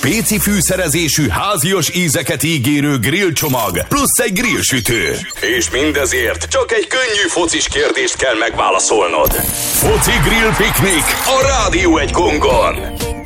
Péci fűszerezésű házias ízeket ígérő grillcsomag, plusz egy grillsütő. És mindezért csak egy könnyű focis kérdést kell megválaszolnod. Foci Grill Piknik a Rádió 1 Gongon.